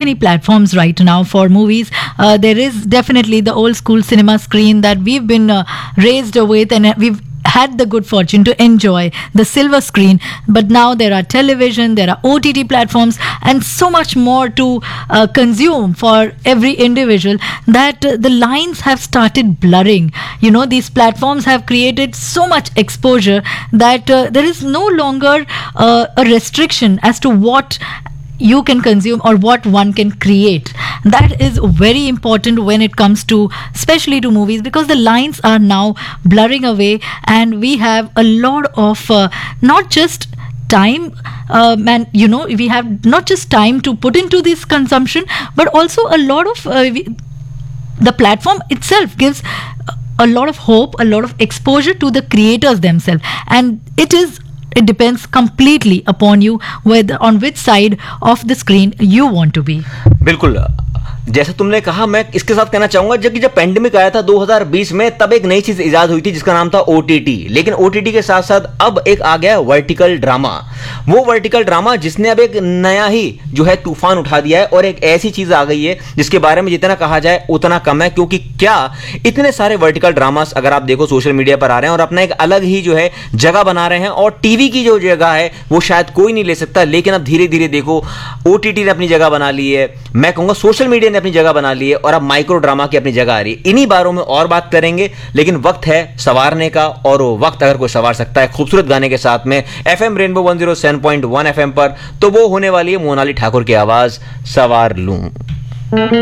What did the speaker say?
many platforms right now for movies. There is definitely the old school cinema screen that we've been raised with, and we've had the good fortune to enjoy the silver screen. But now there are television, there are OTT platforms, and so much more to consume for every individual, that the lines have started blurring. You know, these platforms have created so much exposure that there is no longer a restriction as to what you can consume or what one can create. That is very important when it comes to, especially to movies, because the lines are now blurring away, and we have a lot of not just time, and you know, we have not just time to put into this consumption, but also a lot of the platform itself gives a lot of hope, a lot of exposure to the creators themselves, and it depends completely upon you whether on which side of the screen you want to be. बिल्कुल, जैसे तुमने कहा, मैं इसके साथ कहना चाहूंगा, जब पेंडेमिक आया था 2020 में, तब एक नई चीज इजाद हुई थी जिसका नाम था ओटीटी। लेकिन ओटीटी के साथ साथ अब एक आ गया वर्टिकल ड्रामा। वो वर्टिकल ड्रामा जिसने अब एक नया ही जो है तूफान उठा दिया है, और एक ऐसी चीज आ गई है जिसके बारे में जितना कहा जाए उतना कम है, क्योंकि क्या इतने सारे वर्टिकल ड्रामास अगर आप देखो सोशल मीडिया पर आ रहे हैं और अपना एक अलग ही जो है जगह बना रहे हैं, और टीवी की जो जगह है वो शायद कोई नहीं ले सकता। लेकिन अब धीरे धीरे देखो, ओटीटी ने अपनी जगह बना ली है, मैं कहूंगा सोशल मीडिया ने अपनी जगह बना ली है, और अब माइक्रो ड्रामा की अपनी जगह आ रही है। इन्हीं बारों में और बात करेंगे, लेकिन वक्त है सवारने का, और वो वक्त अगर कोई सवार सकता है खूबसूरत गाने के साथ में एफएम रेनबो 107.1 एफएम पर, तो वो होने वाली है मोनाली ठाकुर की आवाज, सवार लूं।